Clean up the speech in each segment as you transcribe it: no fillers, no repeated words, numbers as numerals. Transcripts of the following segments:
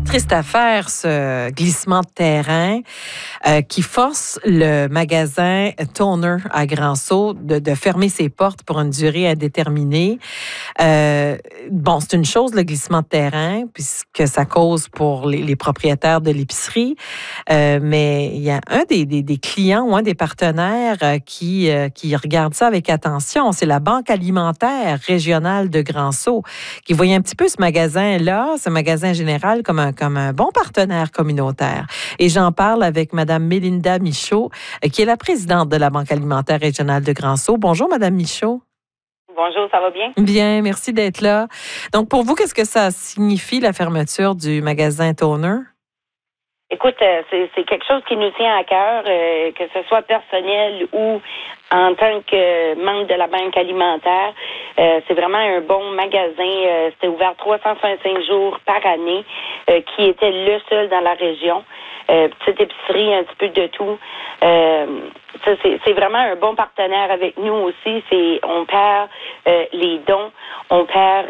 Triste affaire, ce glissement de terrain qui force le magasin Toner à Grand-Sault de fermer ses portes pour une durée indéterminée. Bon, c'est une chose, le glissement de terrain, puisque ça cause pour les propriétaires de l'épicerie. Mais il y a un des clients ou un des partenaires qui regarde ça avec attention. C'est la Banque alimentaire régionale de Grand-Sault qui voyait un petit peu ce magasin-là, ce magasin général, comme un bon partenaire communautaire. Et j'en parle avec Mme Mélinda Michaud, qui est la présidente de la Banque alimentaire régionale de Grand-Sault. Bonjour, Mme Michaud. Bonjour, ça va bien? Bien, merci d'être là. Donc, pour vous, qu'est-ce que ça signifie, la fermeture du magasin Toner? Écoute, c'est quelque chose qui nous tient à cœur, que ce soit personnel ou en tant que membre de la Banque alimentaire. C'est vraiment un bon magasin. C'était ouvert 365 jours par année, qui était le seul dans la région. Petite épicerie, un petit peu de tout. C'est vraiment un bon partenaire avec nous aussi. On perd les dons, on perd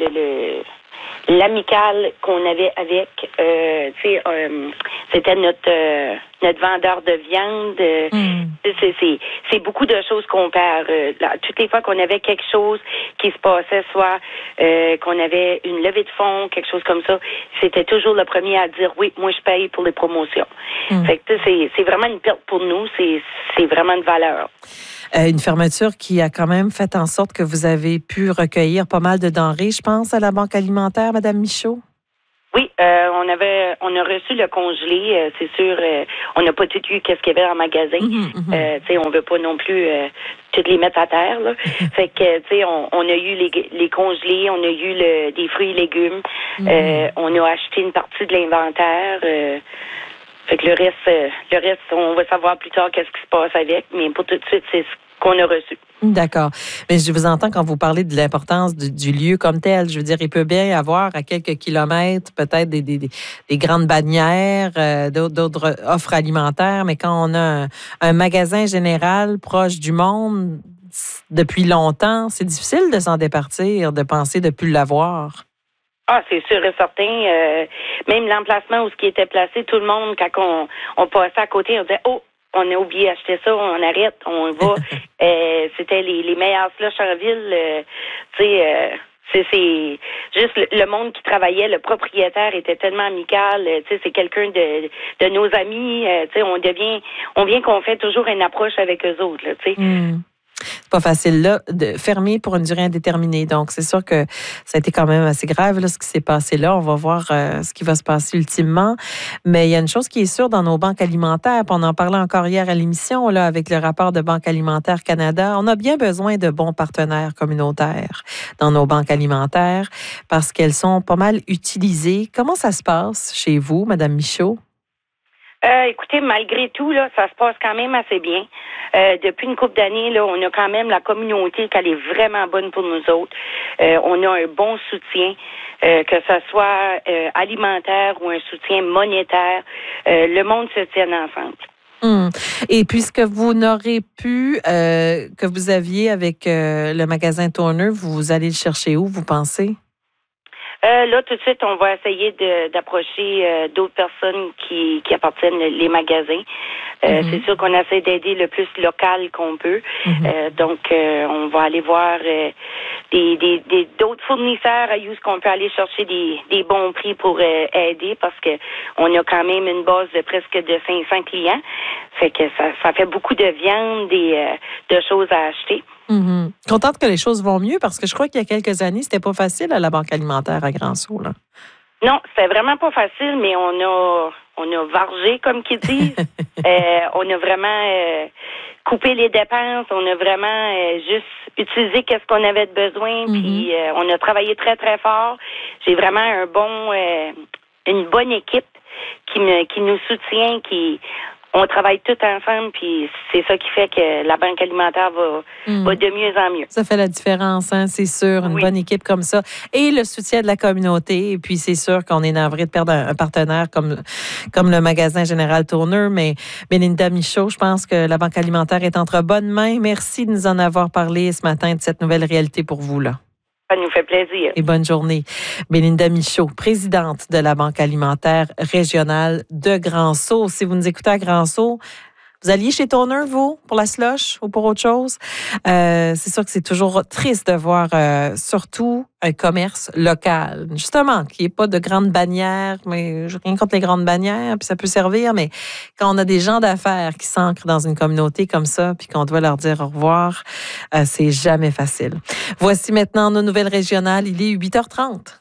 l'amical qu'on avait avec, c'était notre vendeur de viande. C'est beaucoup de choses qu'on perd. Toutes les fois qu'on avait quelque chose qui se passait, soit qu'on avait une levée de fonds, quelque chose comme ça, c'était toujours le premier à dire oui, moi je paye pour les promotions. Fait que c'est vraiment une perte pour nous. C'est vraiment une valeur. Une fermeture qui a quand même fait en sorte que vous avez pu recueillir pas mal de denrées, je pense, à la Banque alimentaire, Mme Michaud? Oui, on a reçu le congelé, c'est sûr. On n'a pas tout eu qu'est-ce qu'il y avait en magasin. On veut pas non plus toutes les mettre à terre. Là. Fait que on a eu les congelés, on a eu des fruits et légumes. On a acheté une partie de l'inventaire. Fait que le reste, on va savoir plus tard qu'est-ce qui se passe avec, mais pour tout de suite, c'est ce qu'on a reçu. D'accord. Mais je vous entends quand vous parlez de l'importance du lieu comme tel. Je veux dire, il peut bien y avoir à quelques kilomètres peut-être des grandes bannières, d'autres offres alimentaires, mais quand on a un magasin général proche du monde depuis longtemps, c'est difficile de s'en départir, de penser de ne plus l'avoir. Ah, c'est sûr et certain. Même l'emplacement où ce qui était placé, tout le monde, quand on passait à côté, on disait « Oh, on a oublié d'acheter ça, on arrête, on va. » C'était les meilleurs slushs en ville. C'est juste le monde qui travaillait, le propriétaire était tellement amical. C'est quelqu'un de nos amis. On vient qu'on fait toujours une approche avec eux autres. C'est pas facile là de fermer pour une durée indéterminée. Donc, c'est sûr que ça a été quand même assez grave là, ce qui s'est passé là. On va voir ce qui va se passer ultimement. Mais il y a une chose qui est sûre dans nos banques alimentaires, puis on en parlait encore hier à l'émission là, avec le rapport de Banque alimentaire Canada. On a bien besoin de bons partenaires communautaires dans nos banques alimentaires parce qu'elles sont pas mal utilisées. Comment ça se passe chez vous, Mme Michaud? Écoutez, malgré tout, là, ça se passe quand même assez bien. Depuis une couple d'années, là, on a quand même la communauté qui est vraiment bonne pour nous autres. On a un bon soutien, que ce soit alimentaire ou un soutien monétaire. Le monde se tient ensemble. Et puisque vous n'aurez pu, que vous aviez avec le magasin Toner, vous allez le chercher où, vous pensez? Là, tout de suite, on va essayer d'approcher d'autres personnes qui appartiennent les magasins. C'est sûr qu'on essaie d'aider le plus local qu'on peut. Donc, on va aller voir d'autres fournisseurs à où qu'on peut aller chercher des bons prix pour aider parce que on a quand même une base de presque de 500 clients. Fait que ça fait beaucoup de viande et de choses à acheter. Contente que les choses vont mieux parce que je crois qu'il y a quelques années, c'était pas facile à la Banque alimentaire à Grand-Sault, là. Non, c'était vraiment pas facile, mais on a vargé, comme qu'ils disent. On a vraiment coupé les dépenses. On a vraiment juste utilisé qu'est-ce qu'on avait de besoin. Puis on a travaillé très, très fort. J'ai vraiment une bonne équipe qui nous soutient, on travaille tout ensemble, puis c'est ça qui fait que la Banque alimentaire va de mieux en mieux. Ça fait la différence, hein, c'est sûr, une bonne équipe comme ça. Et le soutien de la communauté. Et puis, c'est sûr qu'on est navré de perdre un partenaire comme le magasin Général Toner. Mais Mélinda Michaud, je pense que la Banque alimentaire est entre bonnes mains. Merci de nous en avoir parlé ce matin de cette nouvelle réalité pour vous, là. Ça nous fait plaisir. Et bonne journée. Bélinda Michaud, présidente de la Banque alimentaire régionale de Grand-Sault. Si vous nous écoutez à Grand-Sault, vous alliez chez Toner, vous, pour la slush ou pour autre chose? C'est sûr que c'est toujours triste de voir surtout un commerce local, justement, qui n'est pas de grandes bannières, mais je rien contre les grandes bannières, puis ça peut servir, mais quand on a des gens d'affaires qui s'ancrent dans une communauté comme ça, puis qu'on doit leur dire au revoir, c'est jamais facile. Voici maintenant nos nouvelles régionales. Il est 8h30.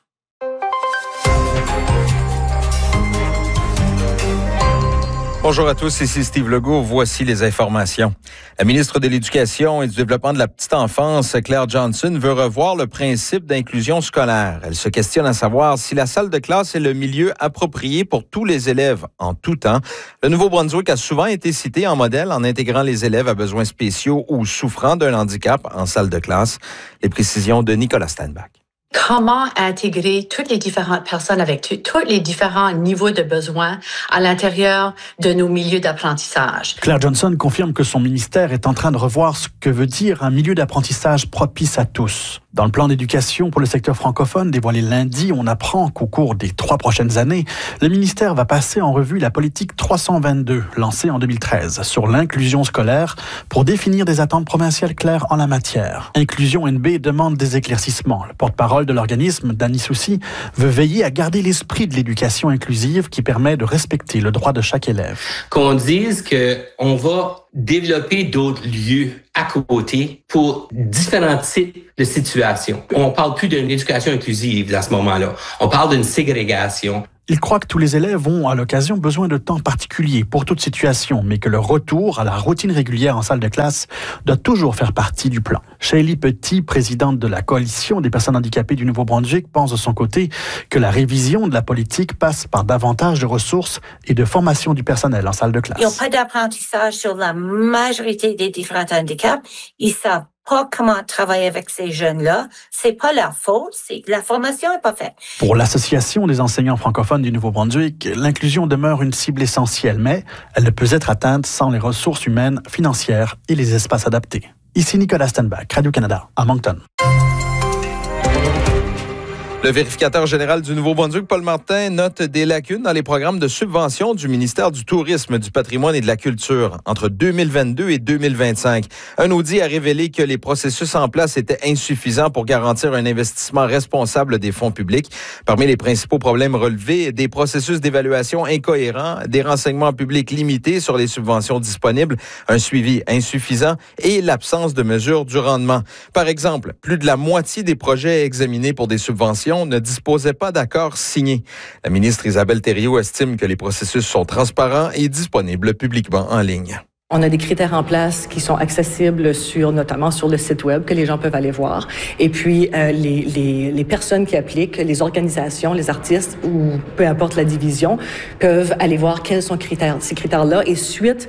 Bonjour à tous, ici Steve Legault. Voici les informations. La ministre de l'Éducation et du Développement de la petite enfance, Claire Johnson, veut revoir le principe d'inclusion scolaire. Elle se questionne à savoir si la salle de classe est le milieu approprié pour tous les élèves en tout temps. Le Nouveau-Brunswick a souvent été cité en modèle en intégrant les élèves à besoins spéciaux ou souffrant d'un handicap en salle de classe. Les précisions de Nicolas Steinbach. Comment intégrer toutes les différentes personnes avec tous les différents niveaux de besoins à l'intérieur de nos milieux d'apprentissage. Claire Johnson confirme que son ministère est en train de revoir ce que veut dire un milieu d'apprentissage propice à tous. Dans le plan d'éducation pour le secteur francophone dévoilé lundi, on apprend qu'au cours des 3 prochaines années, le ministère va passer en revue la politique 322, lancée en 2013, sur l'inclusion scolaire pour définir des attentes provinciales claires en la matière. Inclusion NB demande des éclaircissements. Le porte-parole de l'organisme, Danny Soucy, veut veiller à garder l'esprit de l'éducation inclusive qui permet de respecter le droit de chaque élève. Qu'on dise qu'on va développer d'autres lieux à côté pour différents types de situations. On parle plus d'une éducation inclusive à ce moment-là. On parle d'une ségrégation. Il croit que tous les élèves ont, à l'occasion, besoin de temps particulier pour toute situation, mais que le retour à la routine régulière en salle de classe doit toujours faire partie du plan. Shaylee Petit, présidente de la Coalition des personnes handicapées du Nouveau-Brunswick, pense de son côté que la révision de la politique passe par davantage de ressources et de formation du personnel en salle de classe. Ils n'ont pas d'apprentissage sur la majorité des différents handicaps. Ils savent pas comment travailler avec ces jeunes-là. C'est pas leur faute, c'est que la formation n'est pas faite. Pour l'Association des enseignants francophones du Nouveau-Brunswick, l'inclusion demeure une cible essentielle, mais elle ne peut être atteinte sans les ressources humaines, financières et les espaces adaptés. Ici Nicolas Steinbach, Radio-Canada, à Moncton. Le vérificateur général du Nouveau-Brunswick, Paul Martin, note des lacunes dans les programmes de subvention du ministère du Tourisme, du Patrimoine et de la Culture entre 2022 et 2025. Un audit a révélé que les processus en place étaient insuffisants pour garantir un investissement responsable des fonds publics. Parmi les principaux problèmes relevés, des processus d'évaluation incohérents, des renseignements publics limités sur les subventions disponibles, un suivi insuffisant et l'absence de mesures du rendement. Par exemple, plus de la moitié des projets examinés pour des subventions ne disposait pas d'accord signé. La ministre Isabelle Thériault estime que les processus sont transparents et disponibles publiquement en ligne. On a des critères en place qui sont accessibles notamment sur le site web que les gens peuvent aller voir. Et puis, les personnes qui appliquent, les organisations, les artistes ou peu importe la division, peuvent aller voir quels sont ces critères-là. Et suite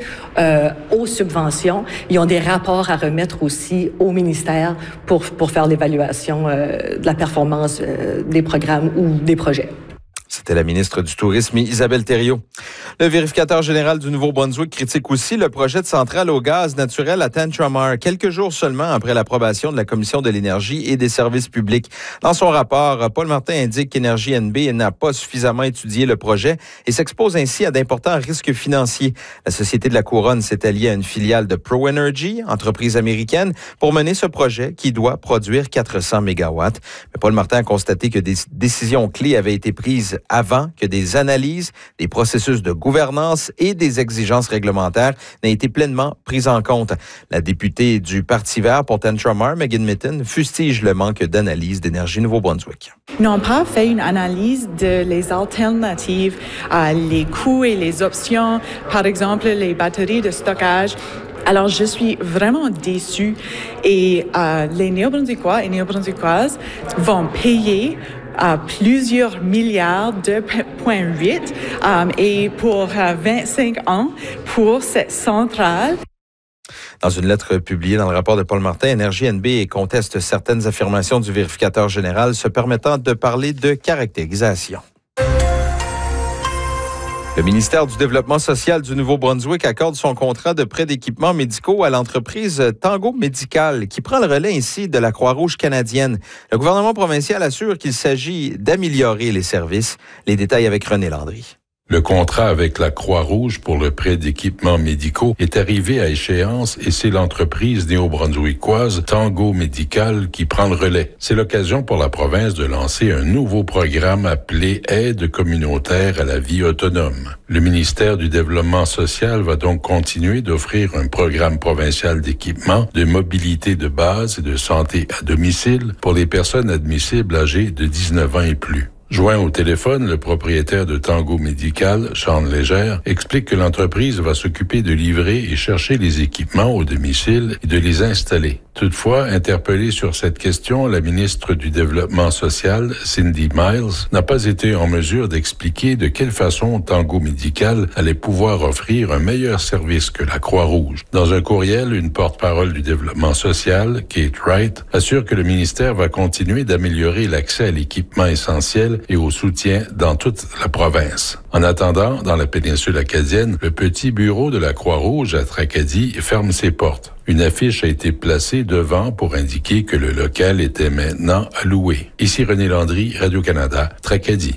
aux subventions, ils ont des rapports à remettre aussi au ministère pour faire l'évaluation de la performance des programmes ou des projets. C'était la ministre du Tourisme, Isabelle Thériault. Le vérificateur général du Nouveau-Brunswick critique aussi le projet de centrale au gaz naturel à Tantramar, quelques jours seulement après l'approbation de la Commission de l'énergie et des services publics. Dans son rapport, Paul Martin indique qu'Énergie NB n'a pas suffisamment étudié le projet et s'expose ainsi à d'importants risques financiers. La Société de la Couronne s'est alliée à une filiale de ProEnergy, entreprise américaine, pour mener ce projet qui doit produire 400 mégawatts. Mais Paul Martin a constaté que des décisions clés avaient été prises avant que des analyses, des processus de gouvernance et des exigences réglementaires n'aient été pleinement prises en compte. La députée du Parti vert pour Tantramar, Megan Mitton, fustige le manque d'analyse d'Énergie Nouveau-Brunswick. Ils n'ont pas fait une analyse de les alternatives, les coûts et les options, par exemple les batteries de stockage. Alors, je suis vraiment déçue et les Néo-Brunswickois et Néo-Brunswickoises vont payer plusieurs milliards de 2,8 et pour 25 ans pour cette centrale. Dans une lettre publiée dans le rapport de Paul Martin, Énergie NB conteste certaines affirmations du vérificateur général se permettant de parler de caractérisation. Le ministère du Développement social du Nouveau-Brunswick accorde son contrat de prêt d'équipements médicaux à l'entreprise Tango Médical, qui prend le relais ainsi de la Croix-Rouge canadienne. Le gouvernement provincial assure qu'il s'agit d'améliorer les services. Les détails avec René Landry. Le contrat avec la Croix-Rouge pour le prêt d'équipements médicaux est arrivé à échéance et c'est l'entreprise néo-brunswickoise Tango Médical qui prend le relais. C'est l'occasion pour la province de lancer un nouveau programme appelé Aide communautaire à la vie autonome. Le ministère du Développement social va donc continuer d'offrir un programme provincial d'équipement, de mobilité de base et de santé à domicile pour les personnes admissibles âgées de 19 ans et plus. Joint au téléphone, le propriétaire de Tango Médical, Sean Légère, explique que l'entreprise va s'occuper de livrer et chercher les équipements au domicile et de les installer. Toutefois, interpellée sur cette question, la ministre du Développement social, Cindy Miles, n'a pas été en mesure d'expliquer de quelle façon Tango Médical allait pouvoir offrir un meilleur service que la Croix-Rouge. Dans un courriel, une porte-parole du Développement social, Kate Wright, assure que le ministère va continuer d'améliorer l'accès à l'équipement essentiel et au soutien dans toute la province. En attendant, dans la péninsule acadienne, le petit bureau de la Croix-Rouge à Tracadie ferme ses portes. Une affiche a été placée devant pour indiquer que le local était maintenant à louer. Ici René Landry, Radio-Canada, Tracadie.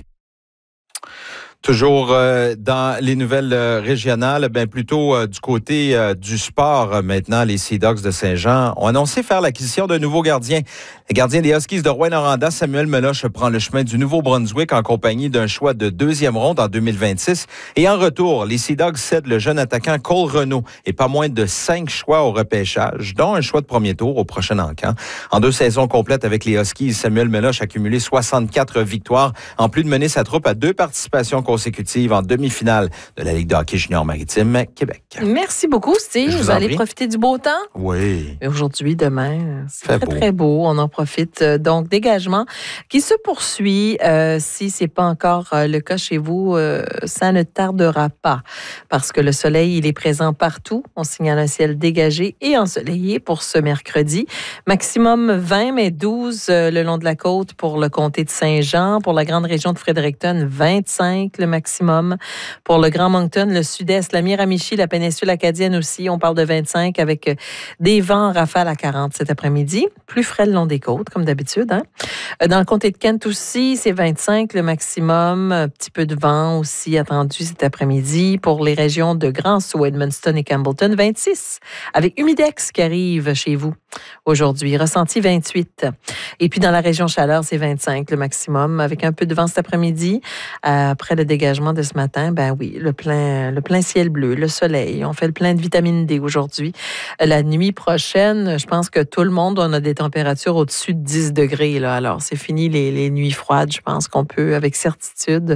Toujours dans les nouvelles régionales, plutôt du côté du sport maintenant, les Sea Dogs de Saint-Jean ont annoncé faire l'acquisition d'un nouveau gardien. Le gardien des Huskies de Rouyn-Noranda, Samuel Meloche, prend le chemin du Nouveau-Brunswick en compagnie d'un choix de 2e ronde en 2026. Et en retour, les Sea Dogs cèdent le jeune attaquant Cole Renaud et pas moins de 5 choix au repêchage, dont un choix de premier tour au prochain encamp. En 2 saisons complètes avec les Huskies, Samuel Meloche a cumulé 64 victoires, en plus de mener sa troupe à 2 participations consécutives en demi-finale de la Ligue de hockey junior maritime Québec. Merci beaucoup, Steve. Vous allez profiter du beau temps? Oui. Et aujourd'hui, demain, c'est très beau. On en profite. Donc, dégagement qui se poursuit. Si ce n'est pas encore le cas chez vous, ça ne tardera pas parce que le soleil, il est présent partout. On signale un ciel dégagé et ensoleillé pour ce mercredi. Maximum 20, mais 12 le long de la côte pour le comté de Saint-Jean. Pour la grande région de Fredericton, 25 le maximum. Pour le Grand Moncton, le sud-est, la Miramichi, la péninsule acadienne aussi, on parle de 25 avec des vents en rafale à 40 cet après-midi. Plus frais le long des côtes, comme d'habitude. Hein? Dans le comté de Kent aussi, c'est 25 le maximum. Un petit peu de vent aussi attendu cet après-midi. Pour les régions de Grand-Sault, Edmundston et Campbellton, 26. Avec Humidex qui arrive chez vous aujourd'hui. Ressenti 28. Et puis dans la région Chaleur, c'est 25 le maximum. Avec un peu de vent cet après-midi. Après le dégagement de ce matin, le plein ciel bleu, le soleil. On fait le plein de vitamine D aujourd'hui. La nuit prochaine, je pense que tout le monde, on a des températures au-dessus de 10 degrés. Là. Alors, c'est fini les nuits froides. Je pense qu'on peut, avec certitude,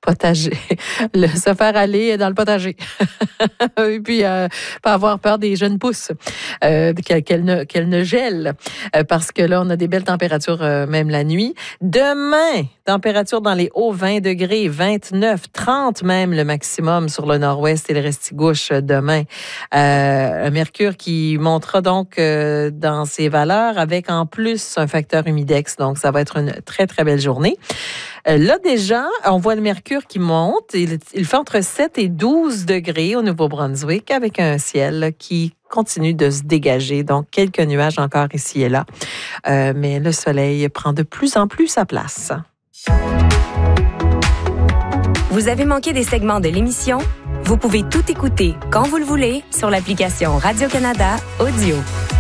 se faire aller dans le potager. Et puis, pas avoir peur des jeunes pousses, qu'elles ne gèlent. Parce que là, on a des belles températures, même la nuit. Demain, température dans les hauts 20 degrés, 29, 30 même le maximum sur le nord-ouest et le Restigouche demain. Un mercure qui montera donc dans ses valeurs avec en plus un facteur humidex. Donc, ça va être une très, très belle journée. Là, déjà, on voit le mercure qui monte. Il fait entre 7 et 12 degrés au Nouveau-Brunswick avec un ciel qui continue de se dégager. Donc, quelques nuages encore ici et là. Mais le soleil prend de plus en plus sa place. Vous avez manqué des segments de l'émission? Vous pouvez tout écouter quand vous le voulez sur l'application Radio-Canada Audio.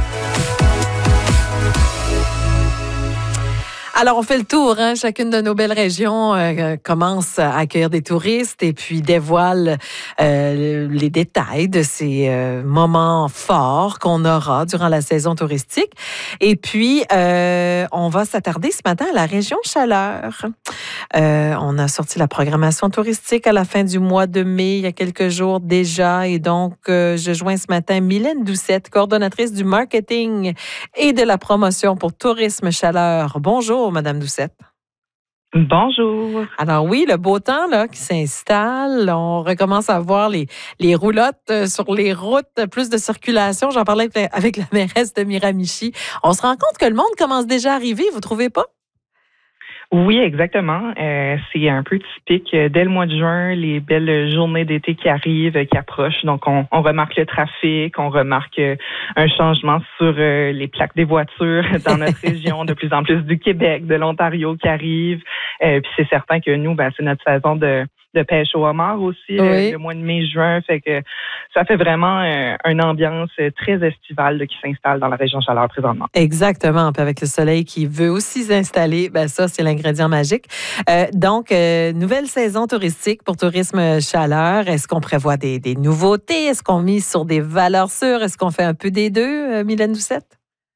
Alors, on fait le tour. Hein? Chacune de nos belles régions commence à accueillir des touristes et puis dévoile les détails de ces moments forts qu'on aura durant la saison touristique. Et puis, on va s'attarder ce matin à la région Chaleur. On a sorti la programmation touristique à la fin du mois de mai, il y a quelques jours déjà. Et donc, je joins ce matin Mylène Doucette, coordonnatrice du marketing et de la promotion pour Tourisme Chaleur. Bonjour, Madame Doucette. Bonjour. Alors oui, le beau temps là qui s'installe, on recommence à voir les roulottes sur les routes, plus de circulation. J'en parlais avec la mairesse de Miramichi. On se rend compte que le monde commence déjà à arriver, vous trouvez pas? Oui, exactement. C'est un peu typique. Dès le mois de juin, les belles journées d'été qui arrivent, qui approchent. Donc, on remarque le trafic, on remarque un changement sur les plaques des voitures dans notre région, de plus en plus du Québec, de l'Ontario qui arrivent. Puis c'est certain que nous, c'est notre saison de pêche au homard aussi, le mois de mai-juin. Fait que ça fait vraiment une ambiance très estivale qui s'installe dans la région Chaleur présentement. Exactement. Puis avec le soleil qui veut aussi s'installer, ça, c'est l'ingrédient magique. Donc, nouvelle saison touristique pour Tourisme Chaleur. Est-ce qu'on prévoit des nouveautés? Est-ce qu'on mise sur des valeurs sûres? Est-ce qu'on fait un peu des deux, Mylène Doucette?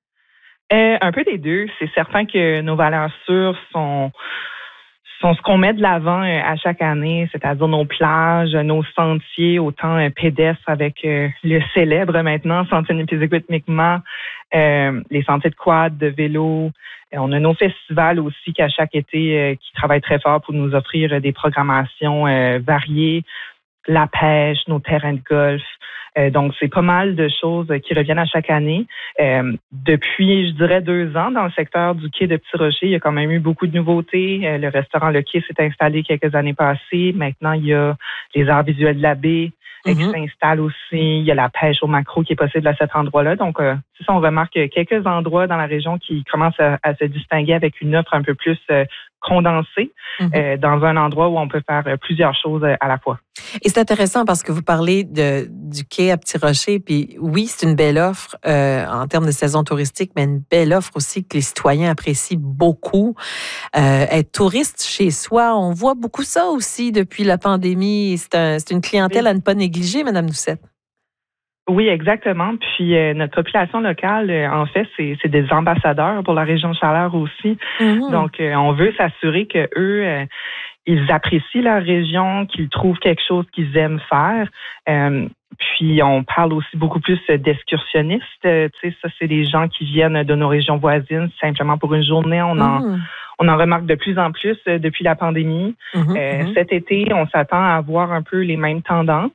Un peu des deux. C'est certain que nos valeurs sûres sont ce qu'on met de l'avant à chaque année, c'est-à-dire nos plages, nos sentiers, autant pédestres avec le célèbre maintenant, Sentier Nipisiguit-Mi'kmaq, les sentiers de quad, de vélo. On a nos festivals aussi qui, à chaque été, qui travaillent très fort pour nous offrir des programmations variées, la pêche, nos terrains de golf. Donc, c'est pas mal de choses qui reviennent à chaque année. Depuis, je dirais, 2 ans, dans le secteur du quai de Petit-Rocher, il y a quand même eu beaucoup de nouveautés. Le restaurant Le Quai s'est installé quelques années passées. Maintenant, il y a les arts visuels de la baie qui s'installent aussi. Il y a la pêche au maquereau qui est possible à cet endroit-là. Donc, c'est ça, on remarque quelques endroits dans la région qui commencent à se distinguer avec une offre un peu plus condensée dans un endroit où on peut faire plusieurs choses à la fois. Et c'est intéressant parce que vous parlez du quai à Petit-Rocher, puis oui, c'est une belle offre en termes de saison touristique, mais une belle offre aussi que les citoyens apprécient beaucoup. Être touriste chez soi, on voit beaucoup ça aussi depuis la pandémie. C'est une clientèle à ne pas négliger, Mme Doucette. Oui, exactement. Puis notre population locale, en fait, c'est des ambassadeurs pour la région Chaleur aussi. Donc, on veut s'assurer que eux, ils apprécient la région, qu'ils trouvent quelque chose qu'ils aiment faire. Puis, on parle aussi beaucoup plus d'excursionnistes. Tu sais, ça, c'est des gens qui viennent de nos régions voisines simplement pour une journée. On en remarque de plus en plus depuis la pandémie. Cet été, on s'attend à avoir un peu les mêmes tendances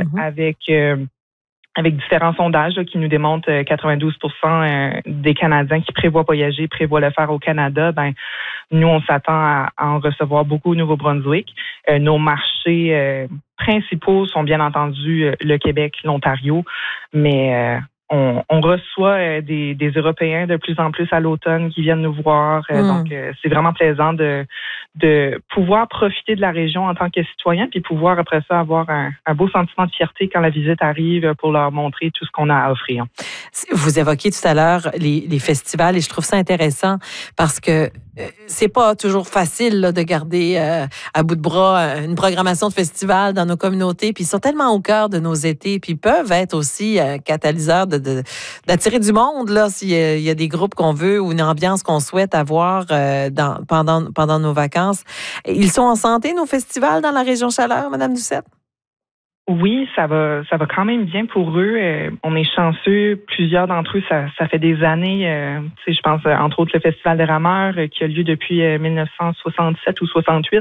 avec différents sondages qui nous démontrent que 92% des Canadiens qui prévoient voyager, prévoient le faire au Canada. Nous, on s'attend à en recevoir beaucoup au Nouveau-Brunswick. Nos marchés principaux sont bien entendu le Québec, l'Ontario, mais on reçoit des Européens de plus en plus à l'automne qui viennent nous voir. Donc, c'est vraiment plaisant de pouvoir profiter de la région en tant que citoyen, puis pouvoir après ça avoir un beau sentiment de fierté quand la visite arrive pour leur montrer tout ce qu'on a à offrir. Vous évoquiez tout à l'heure les festivals et je trouve ça intéressant parce que c'est pas toujours facile là, de garder à bout de bras une programmation de festival dans nos communautés, puis ils sont tellement au cœur de nos étés, puis ils peuvent être aussi catalyseurs d'attirer du monde là s'il y a des groupes qu'on veut ou une ambiance qu'on souhaite avoir pendant nos vacances. Ils sont en santé, nos festivals dans la région Chaleur, Mme Doucette? Oui, ça va quand même bien pour eux. On est chanceux. Plusieurs d'entre eux, ça fait des années. Je pense entre autres le Festival des rameurs qui a lieu depuis 1967 ou 68.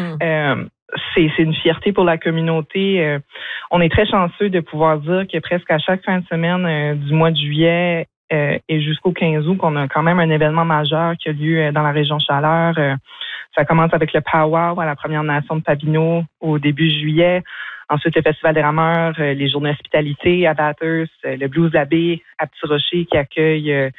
C'est une fierté pour la communauté. On est très chanceux de pouvoir dire que presque à chaque fin de semaine du mois de juillet et jusqu'au 15 août, qu'on a quand même un événement majeur qui a lieu dans la région Chaleur. Ça commence avec le Powwow à la Première Nation de Papineau au début juillet. Ensuite, le Festival des rameurs, les journées hospitalité à Bathurst, le Blues à baie à Petit-Rocher qui accueille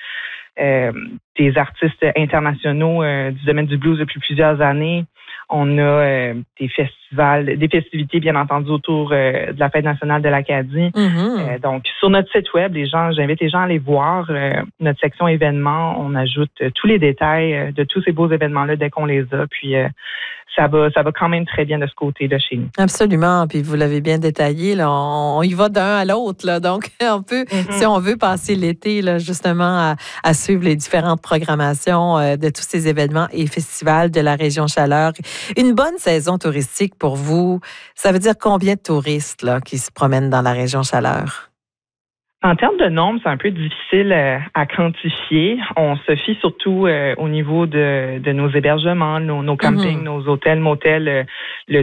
des artistes internationaux du domaine du blues depuis plusieurs années. On a des festivités, bien entendu, autour de la Fête nationale de l'Acadie. Donc, sur notre site web, j'invite les gens à aller voir notre section événements. On ajoute tous les détails de tous ces beaux événements-là dès qu'on les a. Puis, ça va quand même très bien de ce côté-là chez nous. Absolument. Puis vous l'avez bien détaillé. Là, on y va d'un à l'autre. Là. Donc, on peut, si on veut passer l'été, là, justement, à suivre les différentes programmations de tous ces événements et festivals de la région Chaleur. Une bonne saison touristique pour vous, ça veut dire combien de touristes là, qui se promènent dans la région Chaleur? En termes de nombre, c'est un peu difficile à quantifier. On se fie surtout au niveau de nos hébergements, nos campings, nos hôtels, motels, le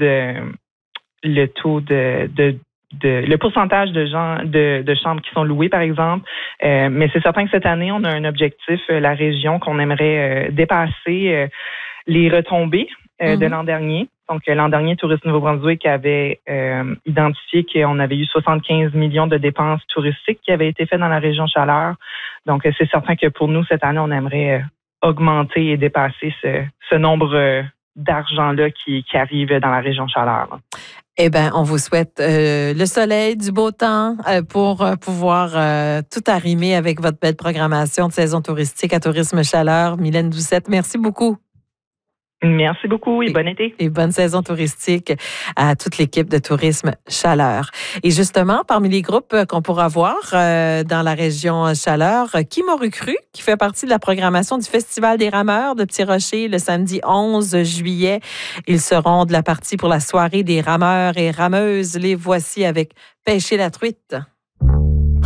pourcentage de chambres qui sont louées, par exemple. Mais c'est certain que cette année, on a un objectif, la région, qu'on aimerait dépasser. les retombées de l'an dernier. Donc, l'an dernier, Tourisme Nouveau-Brunswick avait identifié qu'on avait eu 75 millions de dépenses touristiques qui avaient été faites dans la région Chaleur. Donc, c'est certain que pour nous, cette année, on aimerait augmenter et dépasser ce nombre d'argent-là qui arrive dans la région Chaleur. Eh bien, on vous souhaite le soleil, du beau temps pour pouvoir tout arrimer avec votre belle programmation de saison touristique à Tourisme Chaleur. Mylène Doucette, merci beaucoup. Merci beaucoup et bon été. Et bonne saison touristique à toute l'équipe de Tourisme Chaleur. Et justement, parmi les groupes qu'on pourra voir dans la région Chaleur, Qui m'aurait cru, qui fait partie de la programmation du Festival des rameurs de Petit-Rocher le samedi 11 juillet. Ils seront de la partie pour la soirée des rameurs et rameuses. Les voici avec Pêcher la truite.